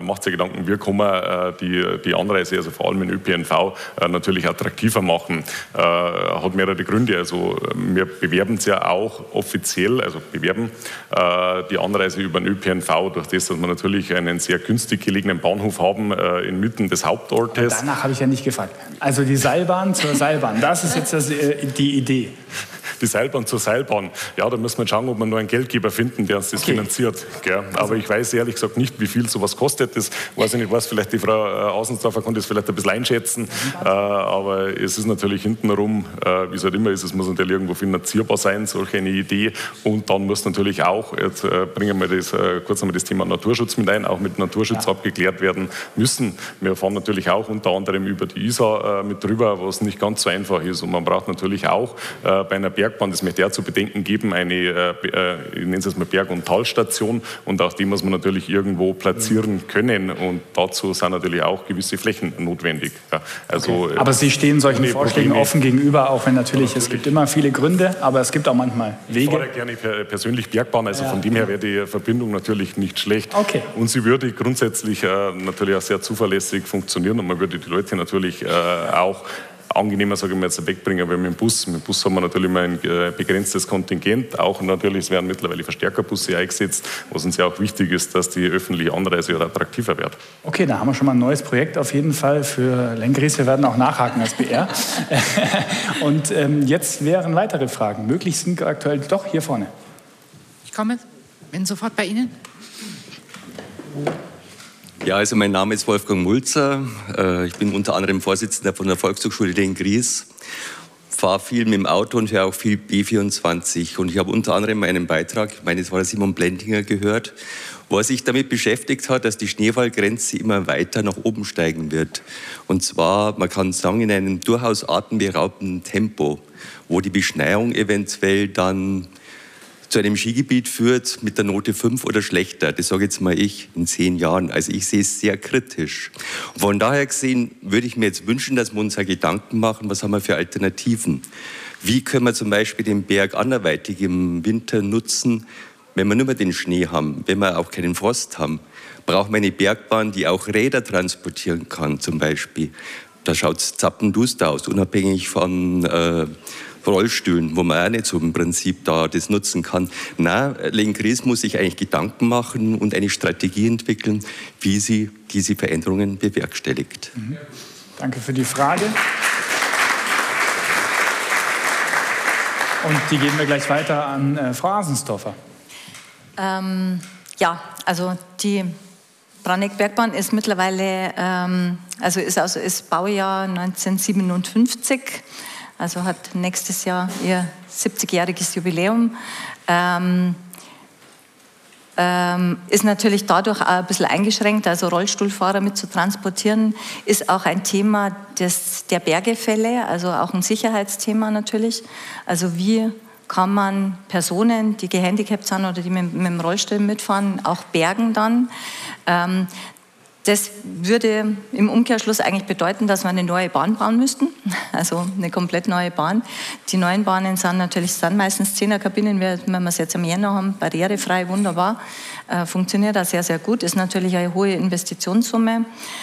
macht sich Gedanken, wie kann man die Anreise, also vor allem in ÖPNV, natürlich attraktiver machen. Hat mehrere Gründe. Also wir bewerben es ja auch offiziell, also bewerben die Anreise über den ÖPNV, durch das, dass wir natürlich einen sehr günstig gelegenen Bahnhof haben inmitten des Hauptortes. Aber danach habe ich ja nicht gefragt. Also die Seilbahn zur Seilbahn, das ist jetzt die Idee. Die Seilbahn zur Seilbahn. Ja, da müssen wir schauen, ob wir nur einen Geldgeber finden, der uns das finanziert. Gell? Aber ich weiß ehrlich gesagt nicht, wie viel sowas kostet. Das weiß ich nicht, vielleicht die Frau Außensdorfer kann das vielleicht ein bisschen einschätzen. Aber es ist natürlich hintenrum, wie es halt immer ist, es muss natürlich irgendwo finanzierbar sein, solch eine Idee. Und dann muss natürlich auch, jetzt bringen wir kurz einmal das Thema Naturschutz mit ein, auch mit Naturschutz abgeklärt werden müssen. Wir fahren natürlich auch unter anderem über die Isar mit drüber, was nicht ganz so einfach ist. Und man braucht natürlich auch bei einer Bergbahn, das möchte ich auch zu bedenken geben, eine, ich nenne es jetzt mal Berg- und Talstation, und auch die muss man natürlich irgendwo platzieren können, und dazu sind natürlich auch gewisse Flächen notwendig. Ja, also, okay. Aber Sie stehen solchen Vorschlägen offen gegenüber, auch wenn natürlich, es gibt immer viele Gründe, aber es gibt auch manchmal Wege. Ich fahre gerne persönlich Bergbahn, also von dem her wäre die Verbindung natürlich nicht schlecht. Okay. Und sie würde grundsätzlich natürlich auch sehr zuverlässig funktionieren, und man würde die Leute natürlich auch angenehmer, sage ich mal, jetzt wegbringen, weil mit dem Bus haben wir natürlich immer ein begrenztes Kontingent. Auch natürlich, es werden mittlerweile Verstärkerbusse eingesetzt, was uns ja auch wichtig ist, dass die öffentliche Anreise attraktiver wird. Okay, da haben wir schon mal ein neues Projekt auf jeden Fall für Lenggries. Wir werden auch nachhaken als BR. Und jetzt wären weitere Fragen. Möglich sind aktuell doch hier vorne. Ich komme, bin sofort bei Ihnen. Ja, also mein Name ist Wolfgang Mulzer. Ich bin unter anderem Vorsitzender von der Volkshochschule Lenggries. Fahre viel mit dem Auto und höre auch viel B24. Und ich habe unter anderem einen Beitrag, ich meine, es war Simon Blendinger, gehört, wo er sich damit beschäftigt hat, dass die Schneefallgrenze immer weiter nach oben steigen wird. Und zwar, man kann sagen, in einem durchaus atemberaubenden Tempo, wo die Beschneiung eventuell dann zu einem Skigebiet führt mit der Note 5 oder schlechter. Das sage jetzt mal ich in 10 Jahren. Also ich sehe es sehr kritisch. Und von daher gesehen würde ich mir jetzt wünschen, dass wir uns Gedanken machen, was haben wir für Alternativen. Wie können wir zum Beispiel den Berg anderweitig im Winter nutzen, wenn wir nur mehr den Schnee haben, wenn wir auch keinen Frost haben. Brauchen wir eine Bergbahn, die auch Räder transportieren kann zum Beispiel. Da schaut es zappenduster aus, unabhängig von Rollstühlen, wo man auch nicht so im Prinzip da das nutzen kann. Nein, Lenggries muss sich eigentlich Gedanken machen und eine Strategie entwickeln, wie sie diese Veränderungen bewerkstelligt. Danke für die Frage. Und die geben wir gleich weiter an Frau Asensdorfer. Ja, also die Braunegg-Bergbahn ist mittlerweile, ist Baujahr 1957. Also hat nächstes Jahr ihr 70-jähriges Jubiläum. Ist natürlich dadurch auch ein bisschen eingeschränkt, also Rollstuhlfahrer mit zu transportieren, ist auch ein Thema der Bergefälle, also auch ein Sicherheitsthema natürlich. Also wie kann man Personen, die gehandicapt sind oder die mit dem Rollstuhl mitfahren, auch bergen dann. Das würde im Umkehrschluss eigentlich bedeuten, dass wir eine neue Bahn bauen müssten, also eine komplett neue Bahn. Die neuen Bahnen sind meistens 10er-Kabinen, wenn wir es jetzt im Jänner haben, barrierefrei, wunderbar, funktioniert auch sehr, sehr gut, ist natürlich eine hohe Investitionssumme.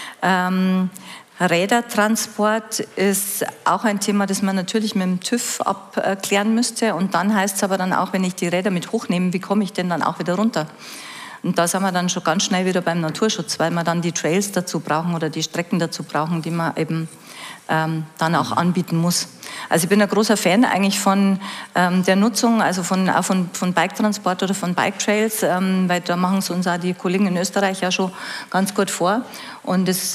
Rädertransport ist auch ein Thema, das man natürlich mit dem TÜV abklären müsste, und dann heißt es aber dann auch, wenn ich die Räder mit hochnehme, wie komme ich denn dann auch wieder runter? Und da sind wir dann schon ganz schnell wieder beim Naturschutz, weil wir dann die Trails dazu brauchen oder die Strecken dazu brauchen, die man eben dann auch anbieten muss. Also ich bin ein großer Fan eigentlich von der Nutzung, also von Bike-Transport oder von Bike-Trails, weil da machen es uns auch die Kollegen in Österreich ja schon ganz gut vor. Und es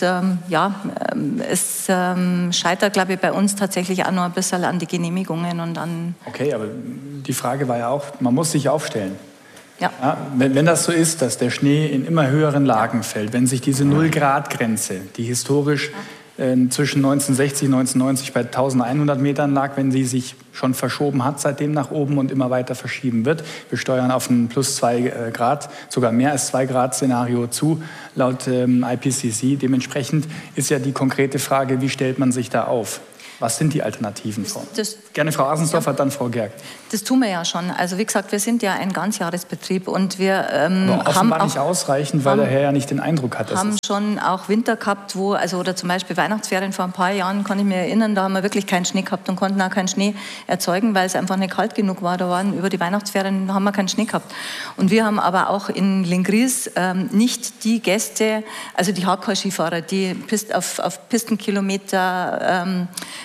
scheitert, glaube ich, bei uns tatsächlich auch noch ein bisschen an die Genehmigungen und an... Okay, aber die Frage war ja auch, man muss sich aufstellen. Ja. Ja, wenn das so ist, dass der Schnee in immer höheren Lagen fällt, wenn sich diese 0-Grad-Grenze, die historisch zwischen 1960 und 1990 bei 1100 Metern lag, wenn sie sich schon verschoben hat, seitdem nach oben und immer weiter verschieben wird. Wir steuern auf ein plus 2 Grad, sogar mehr als 2 Grad Szenario zu, laut IPCC. Dementsprechend ist ja die konkrete Frage, wie stellt man sich da auf? Was sind die Alternativen? Gerne Frau Asensdorfer, dann Frau Gerg. Das tun wir ja schon. Also wie gesagt, wir sind ja ein Ganzjahresbetrieb und wir aber offenbar haben nicht ausreichend, weil der Herr ja nicht den Eindruck hat, dass haben schon auch Winter gehabt, oder zum Beispiel Weihnachtsferien vor ein paar Jahren, kann ich mir erinnern, da haben wir wirklich keinen Schnee gehabt und konnten auch keinen Schnee erzeugen, weil es einfach nicht kalt genug war. Da waren über die Weihnachtsferien haben wir keinen Schnee gehabt. Und wir haben aber auch in Lingries nicht die Gäste, also die Hardcore-Skifahrer, die auf Pistenkilometer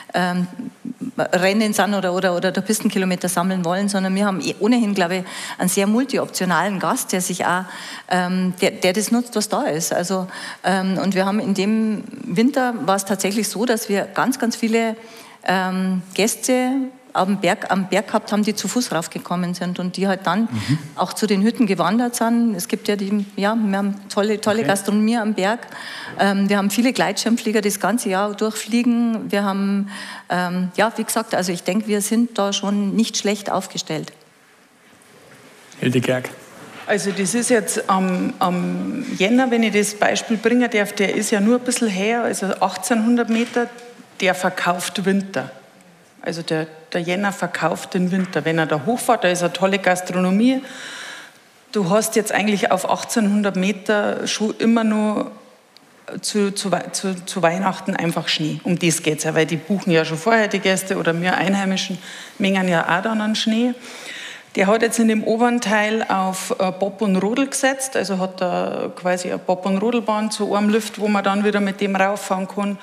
Rennen sind oder der Pistenkilometer sammeln wollen, sondern wir haben ohnehin, glaube ich, einen sehr multioptionalen Gast, der sich auch, der das nutzt, was da ist. Also, und wir haben in dem Winter war es tatsächlich so, dass wir ganz, ganz viele Gäste am Berg gehabt haben, die zu Fuß raufgekommen sind und die halt dann auch zu den Hütten gewandert sind. Es gibt wir haben tolle Gastronomie am Berg. Wir haben viele Gleitschirmflieger, die das ganze Jahr durchfliegen. Wir haben, wie gesagt, also ich denke, wir sind da schon nicht schlecht aufgestellt. Hilde Gerg. Also das ist jetzt am Jänner, wenn ich das Beispiel bringen darf, der ist ja nur ein bisschen her, also 1800 Meter, der verkauft Winter. Also der Jänner verkauft den Winter. Wenn er da hochfährt, da ist eine tolle Gastronomie. Du hast jetzt eigentlich auf 1800 Meter schon immer nur zu Weihnachten einfach Schnee. Um das geht es ja, weil die buchen ja schon vorher die Gäste oder wir Einheimischen mengen ja auch dann an Schnee. Der hat jetzt in dem oberen Teil auf Bob und Rodel gesetzt, also hat da quasi eine Bob- und Rodelbahn zu einem Lift, wo man dann wieder mit dem rauffahren kann.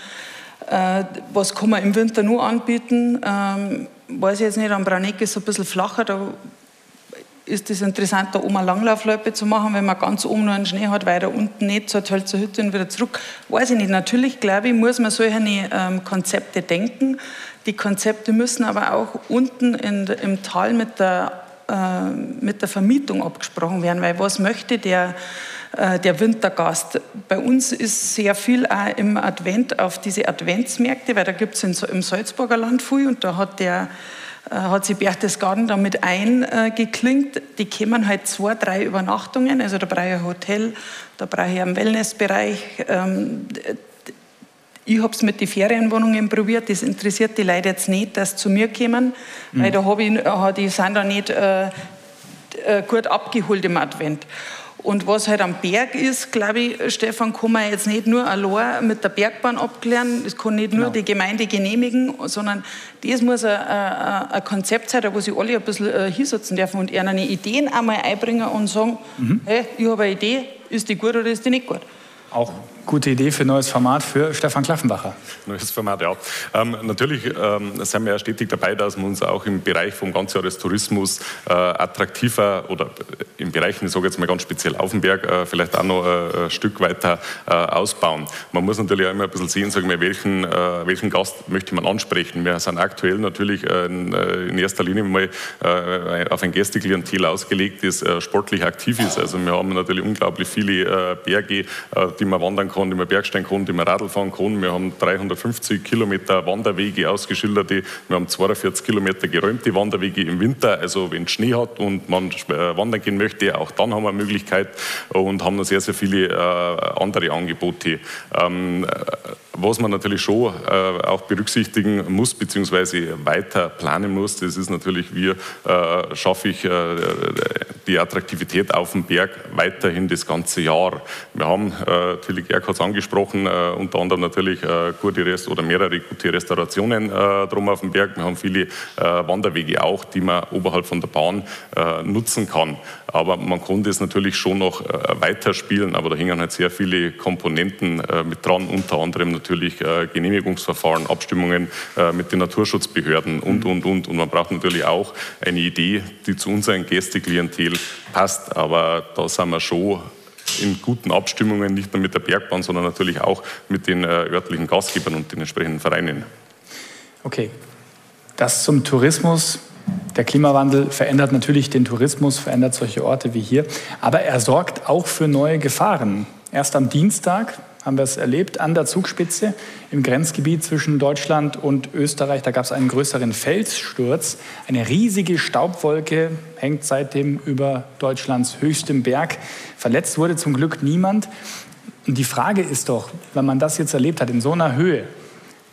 Was kann man im Winter nur anbieten? Weiß ich jetzt nicht, am Brauneck ist es ein bisschen flacher, da ist es interessant, da oben eine Langlaufloipe zu machen, wenn man ganz oben noch einen Schnee hat, weiter unten nicht, zur Tölzer Hütte und wieder zurück. Weiß ich nicht. Natürlich, glaube ich, muss man solche Konzepte denken. Die Konzepte müssen aber auch unten im Tal mit der Vermietung abgesprochen werden, weil was möchte der Wintergast? Bei uns ist sehr viel auch im Advent auf diese Adventsmärkte, weil da gibt es im Salzburger Land viel und da hat sich Berchtesgaden damit eingeklinkt. Die kommen halt 2, 3 Übernachtungen, also da brauche ich ein Hotel, da brauche ich einen Wellnessbereich. Ich habe es mit den Ferienwohnungen probiert, das interessiert die Leute jetzt nicht, dass sie zu mir kommen, weil die sind da nicht gut abgeholt im Advent. Und was halt am Berg ist, glaube ich, Stefan, kann man jetzt nicht nur allein mit der Bergbahn abklären, das kann nicht nur die Gemeinde genehmigen, sondern das muss ein Konzept sein, wo sich alle ein bisschen hinsetzen dürfen und ihnen Ideen einmal einbringen und sagen, hey, ich habe eine Idee, ist die gut oder ist die nicht gut? Auch gute Idee für ein neues Format für Stefan Klaffenbacher. Neues Format, ja. Natürlich sind wir ja stetig dabei, dass wir uns auch im Bereich vom Ganzjahrestourismus attraktiver oder in Bereichen, ich sage jetzt mal ganz speziell auf dem Berg, vielleicht auch noch ein Stück weiter ausbauen. Man muss natürlich auch immer ein bisschen sehen, sagen wir, welchen Gast möchte man ansprechen. Wir sind aktuell natürlich in erster Linie mal auf ein Gästeklientel ausgelegt, das sportlich aktiv ist. Also wir haben natürlich unglaublich viele Berge, die man wandern kann, die man bergsteigen kann, die man Radl fahren kann. Wir haben 350 Kilometer Wanderwege ausgeschilderte. Wir haben 42 Kilometer geräumte Wanderwege im Winter. Also wenn es Schnee hat und man wandern gehen möchte, auch dann haben wir eine Möglichkeit und haben noch sehr, sehr viele andere Angebote. Was man natürlich schon auch berücksichtigen muss, beziehungsweise weiter planen muss, das ist natürlich, wie schaffe ich die Attraktivität auf dem Berg weiterhin das ganze Jahr. Wir haben, natürlich, Erk hat es angesprochen, unter anderem natürlich mehrere gute Restaurationen drum auf dem Berg. Wir haben viele Wanderwege auch, die man oberhalb von der Bahn nutzen kann. Aber man kann das natürlich schon noch weiterspielen, aber da hängen halt sehr viele Komponenten mit dran, unter anderem natürlich Genehmigungsverfahren, Abstimmungen mit den Naturschutzbehörden und. Und man braucht natürlich auch eine Idee, die zu unserem Gästeklientel passt. Aber da sind wir schon in guten Abstimmungen, nicht nur mit der Bergbahn, sondern natürlich auch mit den örtlichen Gastgebern und den entsprechenden Vereinen. Okay, das zum Tourismus. Der Klimawandel verändert natürlich den Tourismus, verändert solche Orte wie hier, aber er sorgt auch für neue Gefahren. Erst am Dienstag haben wir es erlebt, an der Zugspitze im Grenzgebiet zwischen Deutschland und Österreich. Da gab es einen größeren Felssturz. Eine riesige Staubwolke hängt seitdem über Deutschlands höchstem Berg. Verletzt wurde zum Glück niemand. Und die Frage ist doch, wenn man das jetzt erlebt hat in so einer Höhe,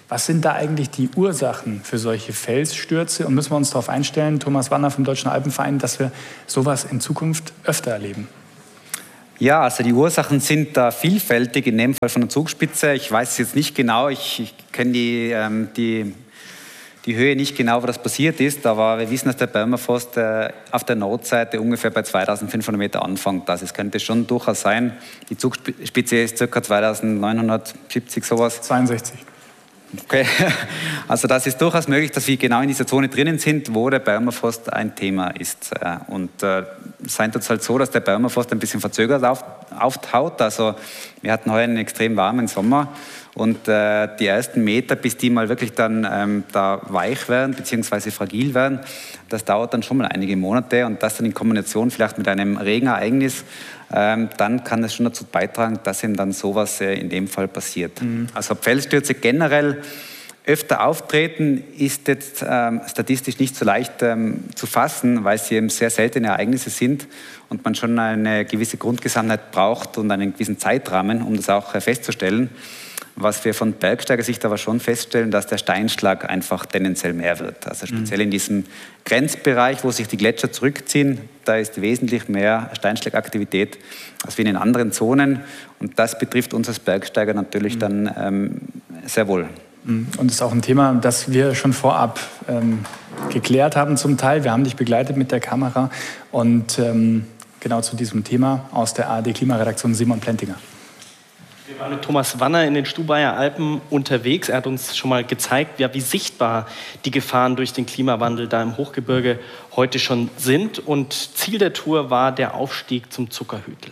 Was sind da eigentlich die Ursachen für solche Felsstürze? Und müssen wir uns darauf einstellen, Thomas Wanner vom Deutschen Alpenverein, dass wir sowas in Zukunft öfter erleben? Ja, also die Ursachen sind da vielfältig, in dem Fall von der Zugspitze. Ich weiß es jetzt nicht genau, ich kenne die Höhe nicht genau, wo das passiert ist, aber wir wissen, dass der Permafrost auf der Nordseite ungefähr bei 2500 Meter anfängt. Also es könnte schon durchaus sein, die Zugspitze ist ca. 2970 sowas. 62. Okay, also das ist durchaus möglich, dass wir genau in dieser Zone drinnen sind, wo der Permafrost ein Thema ist. Und es scheint uns halt so, dass der Permafrost ein bisschen verzögert auftaut. Also wir hatten heuer einen extrem warmen Sommer und die ersten Meter, bis die mal wirklich dann da weich werden bzw. fragil werden, das dauert dann schon mal einige Monate und das dann in Kombination vielleicht mit einem Regenereignis, dann kann es schon dazu beitragen, dass eben dann sowas in dem Fall passiert. Also Felsstürze generell öfter auftreten, ist jetzt statistisch nicht so leicht zu fassen, weil sie eben sehr seltene Ereignisse sind und man schon eine gewisse Grundgesamtheit braucht und einen gewissen Zeitrahmen, um das auch festzustellen. Was wir von Bergsteigersicht aber schon feststellen, dass der Steinschlag einfach tendenziell mehr wird. Also speziell in diesem Grenzbereich, wo sich die Gletscher zurückziehen, da ist wesentlich mehr Steinschlagaktivität als wie in den anderen Zonen. Und das betrifft uns als Bergsteiger natürlich dann sehr wohl. Und das ist auch ein Thema, das wir schon vorab geklärt haben zum Teil. Wir haben dich begleitet mit der Kamera. Und genau zu diesem Thema aus der ARD-Klimaredaktion Simon Plentinger. Wir waren mit Thomas Wanner in den Stubaier Alpen unterwegs. Er hat uns schon mal gezeigt, wie sichtbar die Gefahren durch den Klimawandel da im Hochgebirge heute schon sind. Und Ziel der Tour war der Aufstieg zum Zuckerhügel.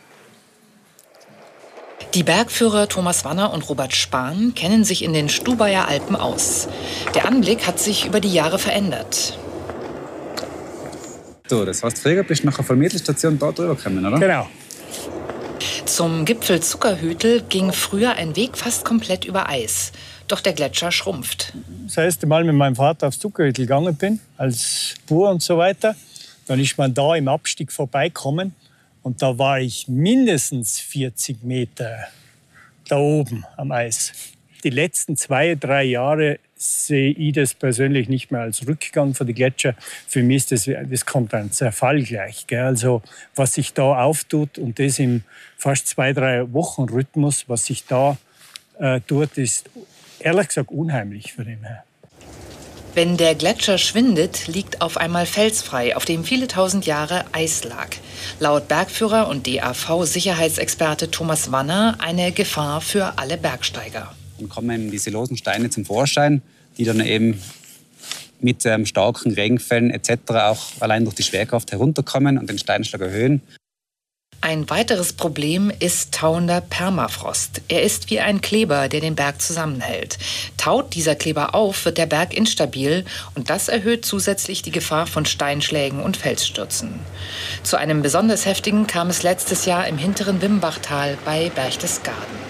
Die Bergführer Thomas Wanner und Robert Spahn kennen sich in den Stubaier Alpen aus. Der Anblick hat sich über die Jahre verändert. So, das heißt, früher bist du nach der Vermittelstation da drüber gekommen, oder? Genau. Zum Gipfel Zuckerhügel ging früher ein Weg fast komplett über Eis. Doch der Gletscher schrumpft. Das erste Mal mit meinem Vater aufs Zuckerhügel gegangen bin, als Bauer und so weiter, dann ist man da im Abstieg vorbeikommen. Und da war ich mindestens 40 Meter da oben am Eis. Die letzten 2-3 Jahre sehe ich das persönlich nicht mehr als Rückgang für die Gletscher. Für mich ist das kommt ein Zerfall gleich. Gell? Also was sich da auftut und das im fast 2-3 Wochen Rhythmus, was sich da tut, ist ehrlich gesagt unheimlich für den her. Wenn der Gletscher schwindet, liegt auf einmal felsfrei, auf dem viele tausend Jahre Eis lag. Laut Bergführer und DAV-Sicherheitsexperte Thomas Wanner eine Gefahr für alle Bergsteiger. Dann kommen diese losen Steine zum Vorschein, die dann eben mit starken Regenfällen etc. auch allein durch die Schwerkraft herunterkommen und den Steinschlag erhöhen. Ein weiteres Problem ist tauender Permafrost. Er ist wie ein Kleber, der den Berg zusammenhält. Taut dieser Kleber auf, wird der Berg instabil und das erhöht zusätzlich die Gefahr von Steinschlägen und Felsstürzen. Zu einem besonders heftigen kam es letztes Jahr im hinteren Wimbachtal bei Berchtesgaden.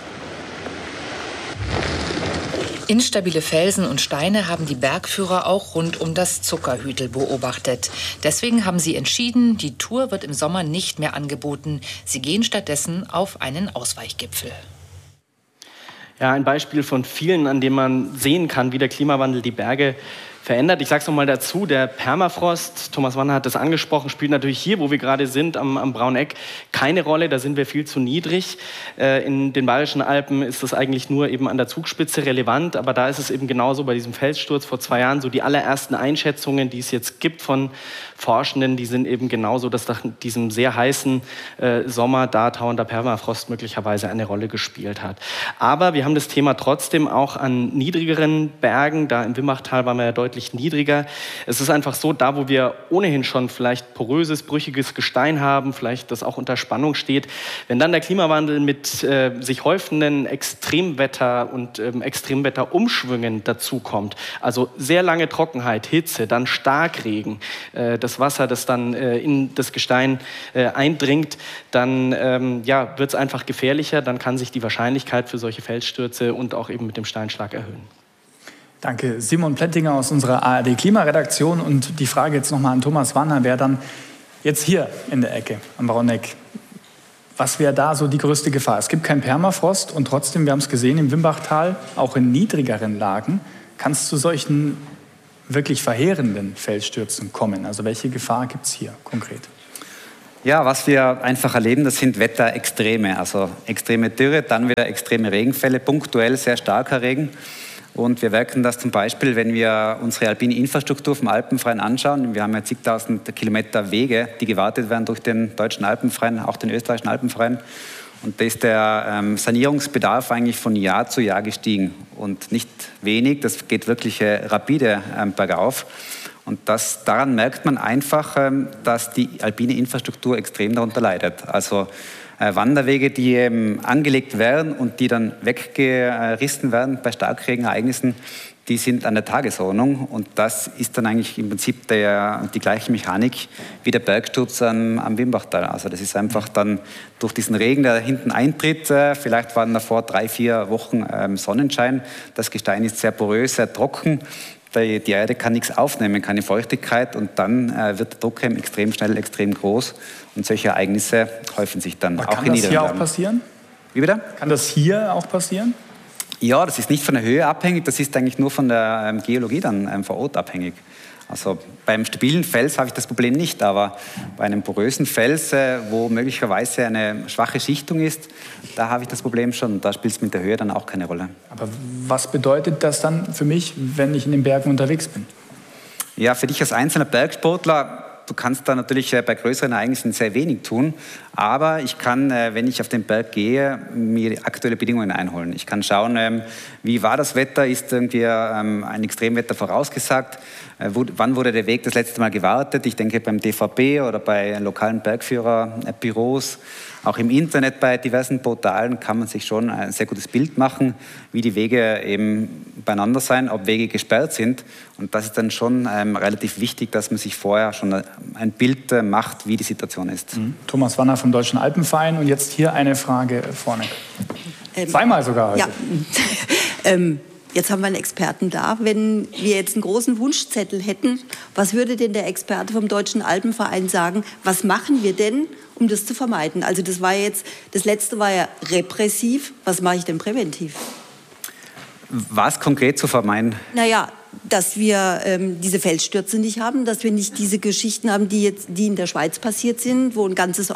Instabile Felsen und Steine haben die Bergführer auch rund um das Zuckerhügel beobachtet. Deswegen haben sie entschieden, die Tour wird im Sommer nicht mehr angeboten. Sie gehen stattdessen auf einen Ausweichgipfel. Ja, ein Beispiel von vielen, an dem man sehen kann, wie der Klimawandel die Berge verändert. Ich sage es nochmal dazu, der Permafrost, Thomas Wanner hat das angesprochen, spielt natürlich hier, wo wir gerade sind, am Brauneck, keine Rolle. Da sind wir viel zu niedrig. In den Bayerischen Alpen ist das eigentlich nur eben an der Zugspitze relevant. Aber da ist es eben genauso bei diesem Felssturz vor 2 Jahren. So die allerersten Einschätzungen, die es jetzt gibt von Forschenden, die sind eben genauso, dass nach diesem sehr heißen Sommer da tauender Permafrost möglicherweise eine Rolle gespielt hat. Aber wir haben das Thema trotzdem auch an niedrigeren Bergen. Da im Wimbachtal waren wir ja deutlich niedriger. Es ist einfach so, da wo wir ohnehin schon vielleicht poröses, brüchiges Gestein haben, vielleicht das auch unter Spannung steht, wenn dann der Klimawandel mit sich häufenden Extremwetter und Extremwetterumschwüngen dazukommt, also sehr lange Trockenheit, Hitze, dann Starkregen, das Wasser, das dann in das Gestein eindringt, dann wird es einfach gefährlicher, dann kann sich die Wahrscheinlichkeit für solche Felsstürze und auch eben mit dem Steinschlag erhöhen. Danke, Simon Plentinger aus unserer ARD-Klimaredaktion. Und die Frage jetzt nochmal an Thomas Wanner, wer dann jetzt hier in der Ecke am Brauneck Was wäre da so die größte Gefahr? Es gibt keinen Permafrost und trotzdem, wir haben es gesehen, im Wimbachtal, auch in niedrigeren Lagen, kann es zu solchen wirklich verheerenden Felsstürzen kommen. Also welche Gefahr gibt es hier konkret? Ja, was wir einfach erleben, das sind Wetterextreme. Also extreme Dürre, dann wieder extreme Regenfälle, punktuell sehr starker Regen. Und wir merken das zum Beispiel, wenn wir unsere alpine Infrastruktur vom Alpenverein anschauen. Wir haben ja zigtausend Kilometer Wege, die gewartet werden durch den deutschen Alpenverein, auch den österreichischen Alpenverein. Und da ist der Sanierungsbedarf eigentlich von Jahr zu Jahr gestiegen. Und nicht wenig, das geht wirklich rapide bergauf. Und daran merkt man einfach, dass die alpine Infrastruktur extrem darunter leidet. Also Wanderwege, die angelegt werden und die dann weggerissen werden bei Starkregenereignissen, die sind an der Tagesordnung. Und das ist dann eigentlich im Prinzip die gleiche Mechanik wie der Bergsturz am Wimbachtal. Also das ist einfach dann durch diesen Regen, der hinten eintritt, vielleicht waren davor 3-4 Wochen Sonnenschein, das Gestein ist sehr porös, sehr trocken. Die Erde kann nichts aufnehmen, keine Feuchtigkeit und dann wird der Druck extrem schnell, extrem groß und solche Ereignisse häufen sich dann Aber auch in Kann niedrigen das hier Lagen. auch passieren? Wie bitte? Kann das hier auch passieren? Ja, das ist nicht von der Höhe abhängig, das ist eigentlich nur von der Geologie dann vor Ort abhängig. Also beim stabilen Fels habe ich das Problem nicht, aber bei einem porösen Fels, wo möglicherweise eine schwache Schichtung ist, da habe ich das Problem schon. Da spielt es mit der Höhe dann auch keine Rolle. Aber was bedeutet das dann für mich, wenn ich in den Bergen unterwegs bin? Ja, für dich als einzelner Bergsportler, du kannst da natürlich bei größeren Ereignissen sehr wenig tun, aber ich kann, wenn ich auf den Berg gehe, mir aktuelle Bedingungen einholen. Ich kann schauen, wie war das Wetter, ist irgendwie ein Extremwetter vorausgesagt, wann wurde der Weg das letzte Mal gewartet. Ich denke beim DVB oder bei lokalen Bergführerbüros, auch im Internet bei diversen Portalen kann man sich schon ein sehr gutes Bild machen, wie die Wege eben beieinander sein, ob Wege gesperrt sind. Und das ist dann schon relativ wichtig, dass man sich vorher schon ein Bild macht, wie die Situation ist. Thomas Wanner vom Deutschen Alpenverein und jetzt hier eine Frage vorne. Zweimal sogar heute. Ja. Jetzt haben wir einen Experten da. Wenn wir jetzt einen großen Wunschzettel hätten, was würde denn der Experte vom Deutschen Alpenverein sagen? Was machen wir denn, um das zu vermeiden? Also das letzte war ja repressiv. Was mache ich denn präventiv? Was konkret zu vermeiden? Naja, dass wir diese Felsstürze nicht haben, dass wir nicht diese Geschichten haben, die in der Schweiz passiert sind, wo ein ganzer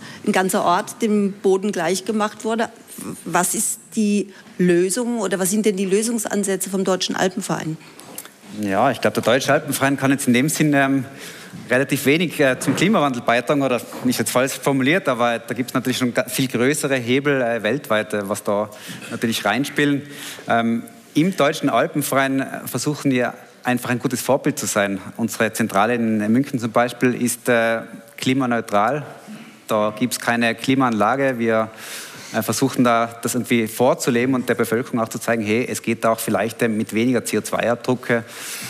Ort dem Boden gleich gemacht wurde. Was ist die Lösung oder was sind denn die Lösungsansätze vom Deutschen Alpenverein? Ja, ich glaube, der Deutsche Alpenverein kann jetzt in dem Sinn relativ wenig zum Klimawandel beitragen, oder nicht jetzt falsch formuliert, aber da gibt es natürlich schon viel größere Hebel weltweit, was da natürlich reinspielen. Im Deutschen Alpenverein versuchen wir einfach ein gutes Vorbild zu sein. Unsere Zentrale in München zum Beispiel ist klimaneutral. Da gibt es keine Klimaanlage. Wir versuchen da das irgendwie vorzuleben und der Bevölkerung auch zu zeigen, hey, es geht auch vielleicht mit weniger CO2-Abdruck.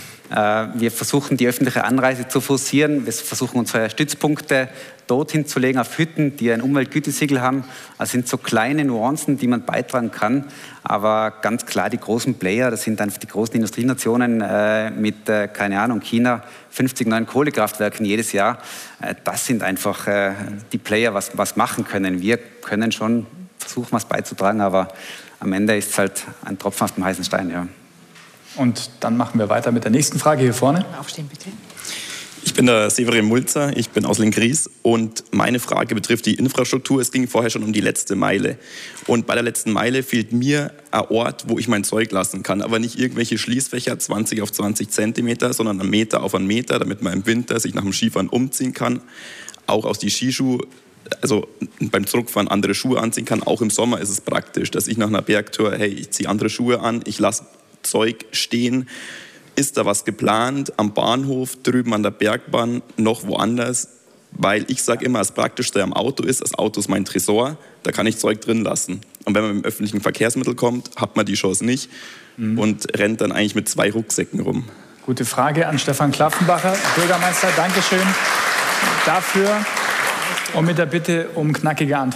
Wir versuchen, die öffentliche Anreise zu forcieren. Wir versuchen, unsere Stützpunkte dorthin zu legen, auf Hütten, die ein Umweltgütesiegel haben. Das sind so kleine Nuancen, die man beitragen kann. Aber ganz klar, die großen Player, das sind einfach die großen Industrienationen mit, keine Ahnung, China, 50 neuen Kohlekraftwerken jedes Jahr. Das sind einfach die Player, was machen können. Wir können schon versuchen, was beizutragen, aber am Ende ist es halt ein Tropfen auf dem heißen Stein, ja. Und dann machen wir weiter mit der nächsten Frage hier vorne. Aufstehen, bitte. Ich bin der Severin Mulzer, ich bin aus Lenggries und meine Frage betrifft die Infrastruktur. Es ging vorher schon um die letzte Meile. Und bei der letzten Meile fehlt mir ein Ort, wo ich mein Zeug lassen kann. Aber nicht irgendwelche Schließfächer, 20 auf 20 Zentimeter, sondern 1 Meter auf 1 Meter, damit man im Winter sich nach dem Skifahren umziehen kann. Auch aus die Skischuhe, also beim Zurückfahren andere Schuhe anziehen kann. Auch im Sommer ist es praktisch, dass ich nach einer Bergtour, hey, ich ziehe andere Schuhe an, ich lasse Zeug stehen. Ist da was geplant am Bahnhof, drüben an der Bergbahn, noch woanders? Weil ich sage immer, das Praktischste am Auto ist, das Auto ist mein Tresor, da kann ich Zeug drin lassen. Und wenn man mit dem öffentlichen Verkehrsmittel kommt, hat man die Chance nicht und rennt dann eigentlich mit 2 Rucksäcken rum. Gute Frage an Stefan Klaffenbacher, Bürgermeister. Dankeschön dafür und mit der Bitte um knackige Antwort.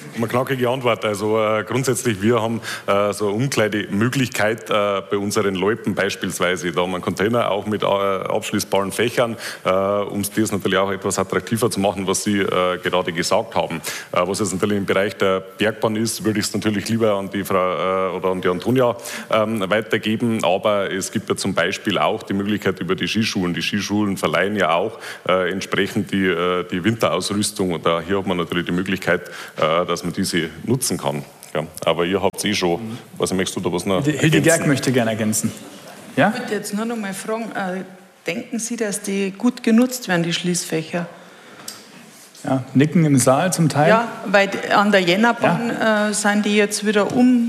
Eine knackige Antwort. Also grundsätzlich, wir haben so eine Umkleidemöglichkeit bei unseren Loipen beispielsweise. Da haben wir einen Container auch mit abschließbaren Fächern, um das natürlich auch etwas attraktiver zu machen, was Sie gerade gesagt haben. Was jetzt natürlich im Bereich der Bergbahn ist, würde ich es natürlich lieber an die Frau oder an die Antonia weitergeben. Aber es gibt ja zum Beispiel auch die Möglichkeit über die Skischulen. Die Skischulen verleihen ja auch entsprechend die Winterausrüstung. Und hier hat man natürlich die Möglichkeit, dass man diese nutzen kann. Ja, aber ihr habt es eh schon. Was möchtest du da was noch Hilde Gerg möchte gerne ergänzen. Ja? Ich würde jetzt nur noch mal fragen, denken Sie, dass die gut genutzt werden, die Schließfächer? Ja, nicken im Saal zum Teil. Ja, weil an der Jännerbahn sind die jetzt wieder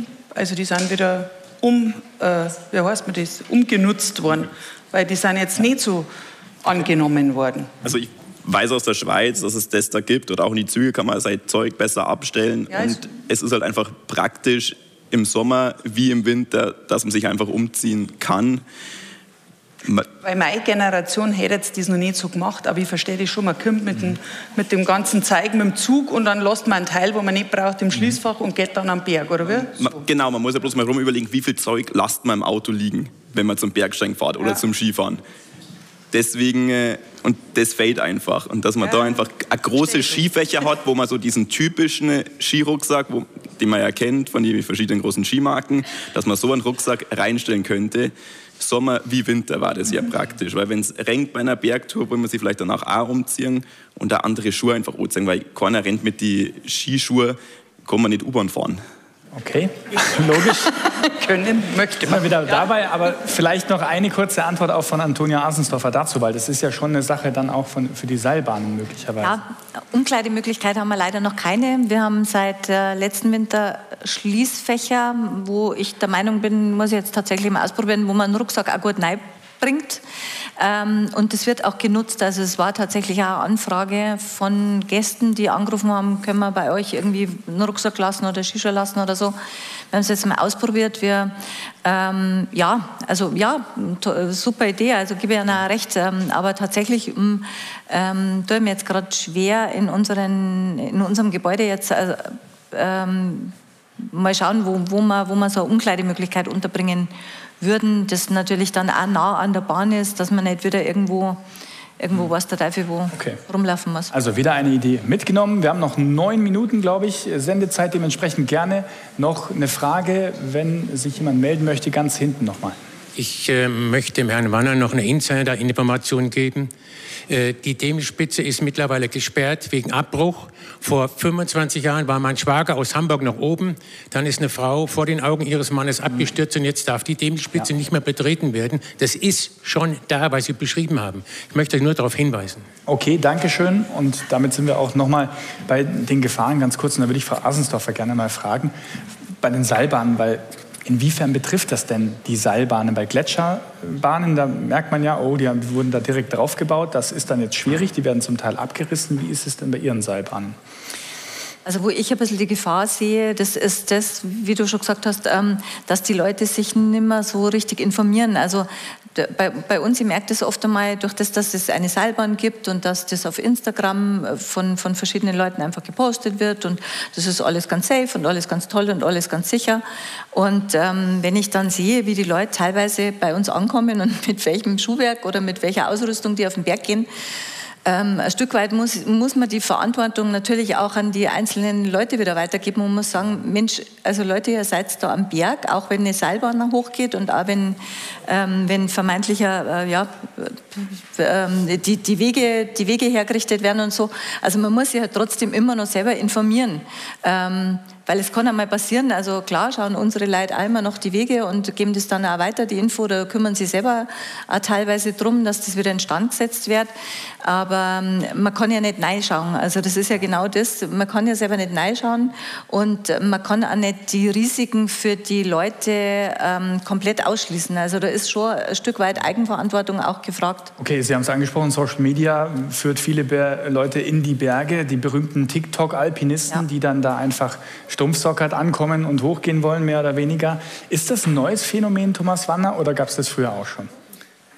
umgenutzt worden, weil die sind jetzt nicht so angenommen worden. Also ich weiß aus der Schweiz, dass es das da gibt, oder auch in die Züge kann man sein Zeug besser abstellen. Ja, und es ist halt einfach praktisch im Sommer wie im Winter, dass man sich einfach umziehen kann. Weil meine Generation hätte jetzt das noch nicht so gemacht, aber ich verstehe das schon, man kommt mit dem ganzen Zeug mit dem Zug und dann lässt man einen Teil, wo man nicht braucht, im Schließfach und geht dann am Berg, oder wie? So. Genau, man muss ja bloß mal überlegen, wie viel Zeug lasst man im Auto liegen, wenn man zum Bergsteigen fährt oder zum Skifahren. Deswegen, und das fällt einfach. Und dass man da einfach eine große Skifächer hat, wo man so diesen typischen Skirucksack, den man ja kennt von den verschiedenen großen Skimarken, dass man so einen Rucksack reinstellen könnte. Sommer wie Winter war das ja praktisch. Weil wenn es regnet bei einer Bergtour, will man sich vielleicht danach auch umziehen und da andere Schuhe einfach anziehen. Weil keiner rennt mit den Skischuhen, kann man nicht U-Bahn fahren. Okay, logisch. Möchte man wieder dabei, aber vielleicht noch eine kurze Antwort auch von Antonia Asensdorfer dazu, weil das ist ja schon eine Sache dann auch für die Seilbahnen möglicherweise. Ja, Umkleidemöglichkeit haben wir leider noch keine. Wir haben seit letzten Winter Schließfächer, wo ich der Meinung bin, muss ich jetzt tatsächlich mal ausprobieren, wo man einen Rucksack auch gut reinbringt. Und das wird auch genutzt. Also es war tatsächlich auch eine Anfrage von Gästen, die angerufen haben, können wir bei euch irgendwie einen Rucksack lassen oder Shisha lassen oder so. Wir haben es jetzt mal ausprobiert. Super Idee, also gebe ich Ihnen auch recht. Aber tatsächlich tue ich mir jetzt gerade schwer in unserem Gebäude jetzt mal schauen, wo man so eine Umkleidemöglichkeit unterbringen würden, das natürlich dann auch nah an der Bahn ist, dass man nicht wieder irgendwo was der Teufel rumlaufen muss. Also wieder eine Idee mitgenommen. Wir haben noch 9 Minuten, glaube ich, Sendezeit, dementsprechend gerne noch eine Frage, wenn sich jemand melden möchte, ganz hinten nochmal. Ich möchte dem Herrn Wanner noch eine Insider-Information geben. Die Demmelspitze ist mittlerweile gesperrt wegen Abbruch. Vor 25 Jahren war mein Schwager aus Hamburg noch oben. Dann ist eine Frau vor den Augen ihres Mannes abgestürzt und jetzt darf die Demmelspitze nicht mehr betreten werden. Das ist schon da, was Sie beschrieben haben. Ich möchte euch nur darauf hinweisen. Okay, danke schön. Und damit sind wir auch nochmal bei den Gefahren ganz kurz. Und da würde ich Frau Asensdorfer gerne mal fragen, bei den Seilbahnen, weil inwiefern betrifft das denn die Seilbahnen? Bei Gletscherbahnen, da merkt man ja, die wurden da direkt drauf gebaut. Das ist dann jetzt schwierig, die werden zum Teil abgerissen. Wie ist es denn bei Ihren Seilbahnen? Also wo ich ein bisschen die Gefahr sehe, das ist das, wie du schon gesagt hast, dass die Leute sich nicht mehr so richtig informieren. Also bei uns, ich merke das oft einmal durch das, dass es eine Seilbahn gibt und dass das auf Instagram von verschiedenen Leuten einfach gepostet wird und das ist alles ganz safe und alles ganz toll und alles ganz sicher. Und wenn ich dann sehe, wie die Leute teilweise bei uns ankommen und mit welchem Schuhwerk oder mit welcher Ausrüstung die auf den Berg gehen, ein Stück weit muss man die Verantwortung natürlich auch an die einzelnen Leute wieder weitergeben und muss sagen, Mensch, also Leute, ihr seid da am Berg, auch wenn eine Seilbahn hochgeht und auch wenn vermeintlicher, die Wege hergerichtet werden und so. Also man muss sich halt trotzdem immer noch selber informieren. Weil es kann einmal passieren, also klar schauen unsere Leute einmal noch die Wege und geben das dann auch weiter, die Info, da kümmern sie selber auch teilweise drum, dass das wieder instand gesetzt wird. Aber man kann ja nicht reinschauen, also das ist ja genau das, man kann ja selber nicht reinschauen und man kann auch nicht die Risiken für die Leute komplett ausschließen. Also da ist schon ein Stück weit Eigenverantwortung auch gefragt. Okay, Sie haben es angesprochen, Social Media führt viele Leute in die Berge, die berühmten TikTok-Alpinisten, die dann da einfach stumpfsockert ankommen und hochgehen wollen, mehr oder weniger. Ist das ein neues Phänomen, Thomas Wanner, oder gab es das früher auch schon?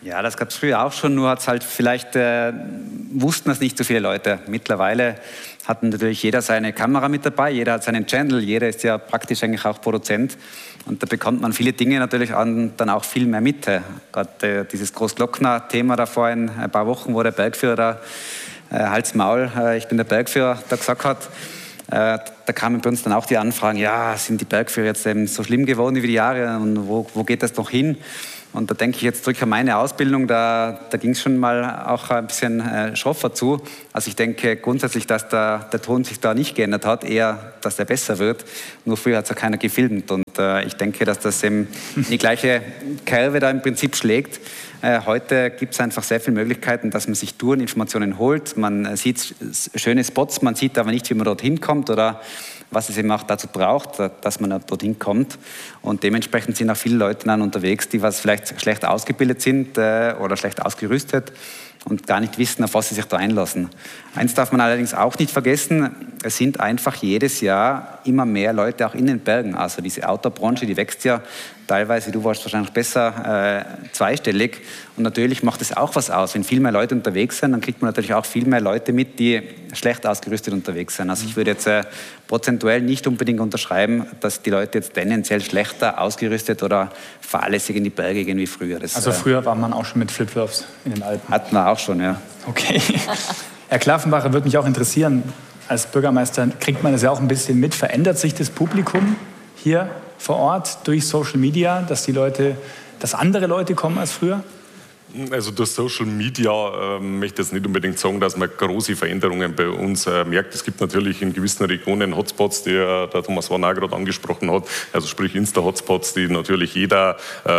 Ja, das gab es früher auch schon, nur hat's halt vielleicht wussten das nicht so viele Leute. Mittlerweile hat natürlich jeder seine Kamera mit dabei, jeder hat seinen Channel, jeder ist ja praktisch eigentlich auch Produzent. Und da bekommt man viele Dinge natürlich dann auch viel mehr mit. Gerade dieses Großglockner-Thema da vor ein paar Wochen, wo der Bergführer Hals, Maul, ich bin der Bergführer, da gesagt hat, da kamen bei uns dann auch die Anfragen, ja, sind die Bergführer jetzt eben so schlimm geworden über die Jahre und wo geht das noch hin? Und da denke ich jetzt zurück an meine Ausbildung, da ging es schon mal auch ein bisschen schroffer zu. Also ich denke grundsätzlich, dass der Ton sich da nicht geändert hat, eher, dass der besser wird. Nur früher hat es ja keiner gefilmt. Und ich denke, dass das eben die gleiche Kerbe da im Prinzip schlägt. Heute gibt es einfach sehr viele Möglichkeiten, dass man sich Toureninformationen holt. Man sieht schöne Spots, man sieht aber nicht, wie man dorthin kommt oder was es eben auch dazu braucht, dass man dorthin kommt. Und dementsprechend sind auch viele Leute dann unterwegs, die was vielleicht schlecht ausgebildet sind oder schlecht ausgerüstet und gar nicht wissen, auf was sie sich da einlassen. Eins darf man allerdings auch nicht vergessen, es sind einfach jedes Jahr immer mehr Leute auch in den Bergen. Also diese Outdoor-Branche, die wächst ja teilweise, du warst wahrscheinlich besser, zweistellig. Und natürlich macht es auch was aus. Wenn viel mehr Leute unterwegs sind, dann kriegt man natürlich auch viel mehr Leute mit, die schlecht ausgerüstet unterwegs sind. Also ich würde jetzt prozentuell nicht unbedingt unterschreiben, dass die Leute jetzt tendenziell schlechter ausgerüstet oder fahrlässig in die Berge gehen wie früher. Also früher war man auch schon mit Flipflops in den Alpen? Hatten wir auch schon, ja. Okay. Herr Klaffenbacher, würde mich auch interessieren, als Bürgermeister kriegt man das ja auch ein bisschen mit. Verändert sich das Publikum hier vor Ort durch Social Media, dass andere Leute kommen als früher? Also durch Social Media möchte ich jetzt nicht unbedingt sagen, dass man große Veränderungen bei uns merkt. Es gibt natürlich in gewissen Regionen Hotspots, die der Thomas Warner gerade angesprochen hat, also sprich Insta-Hotspots, die natürlich jeder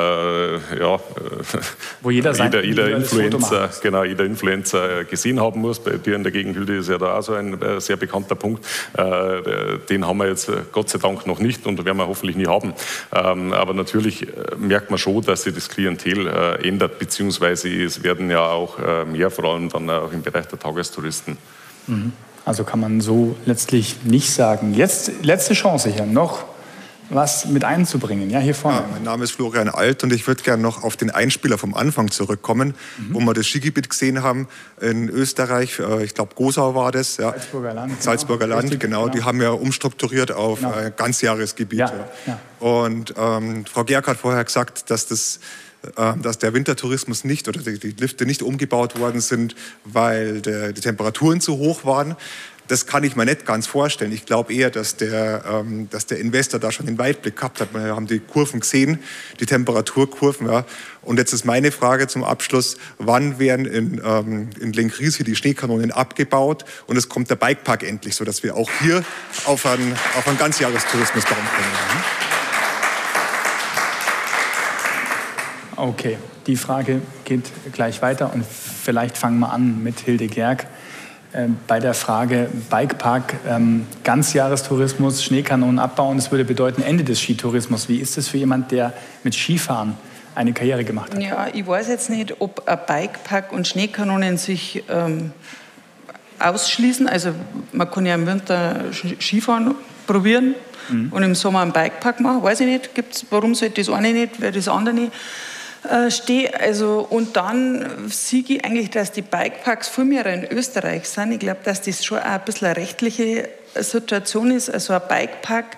Influencer gesehen haben muss. Bei dir in der Gegend, Hilde, ist ja da auch so ein sehr bekannter Punkt. Den haben wir jetzt Gott sei Dank noch nicht und werden wir hoffentlich nie haben. Aber natürlich merkt man schon, dass sich das Klientel ändert, beziehungsweise es werden ja auch mehr, vor allem dann auch im Bereich der Tagestouristen. Also kann man so letztlich nicht sagen. Jetzt letzte Chance hier, noch was mit einzubringen. Ja, hier vorne. Ja, mein Name ist Florian Alt und ich würde gerne noch auf den Einspieler vom Anfang zurückkommen, wo wir das Skigebiet gesehen haben in Österreich. Ich glaube, Gosau war das. Ja. Salzburger Land, genau. Die haben ja umstrukturiert auf Ganzjahresgebiet. Ja. Und Frau Gerck hat vorher gesagt, dass der Wintertourismus nicht oder die Lifte nicht umgebaut worden sind, weil die Temperaturen zu hoch waren. Das kann ich mir nicht ganz vorstellen. Ich glaube eher, dass der Investor da schon den Weitblick gehabt hat. Wir haben die Kurven gesehen, die Temperaturkurven. Ja. Und jetzt ist meine Frage zum Abschluss, wann werden in Lenkries hier die Schneekanonen abgebaut und es kommt der Bikepark endlich, sodass wir auch hier auf einen Ganzjahrestourismus bauen können. Okay, die Frage geht gleich weiter und vielleicht fangen wir an mit Hilde Gerck. Bei der Frage Bikepark, Ganzjahrestourismus, Schneekanonen abbauen, das würde bedeuten Ende des Skitourismus. Wie ist das für jemand, der mit Skifahren eine Karriere gemacht hat? Ja, ich weiß jetzt nicht, ob ein Bikepark und Schneekanonen sich ausschließen. Also man kann ja im Winter Skifahren probieren und im Sommer einen Bikepark machen. Weiß ich nicht, warum sollte das eine nicht, weil das andere nicht steht. Also, und dann sehe ich eigentlich, dass die Bikeparks viel mehr in Österreich sind. Ich glaube, dass das schon auch ein bisschen eine rechtliche Situation ist. Also ein Bikepark,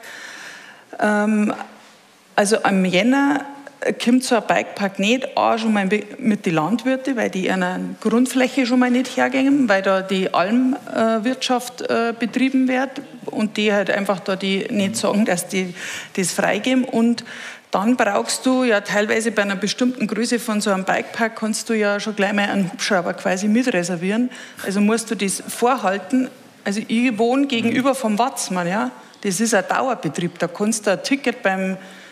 also am Jänner kommt so ein Bikepark nicht an, schon mal mit den Landwirten, weil die einer Grundfläche schon mal nicht hergehen, weil da die Almwirtschaft betrieben wird und die halt einfach da die nicht sagen, dass die das freigeben. Und dann brauchst du ja teilweise bei einer bestimmten Größe von so einem Bikepark kannst du ja schon gleich mal einen Hubschrauber quasi mitreservieren. Also musst du das vorhalten. Also ich wohne gegenüber vom Watzmann, ja. Das ist ein Dauerbetrieb. Da kannst du ein Ticket beim